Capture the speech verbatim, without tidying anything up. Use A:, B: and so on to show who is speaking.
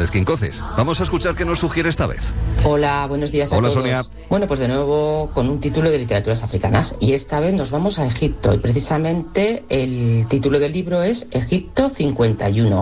A: González Quincoces. Vamos a escuchar qué nos sugiere esta vez.
B: Hola, buenos días a
A: Hola,
B: todos.
A: Sonia.
B: Bueno, pues de nuevo con un título de literaturas africanas. Y esta vez nos vamos a Egipto. Y precisamente el título del libro es Egipto cincuenta y uno.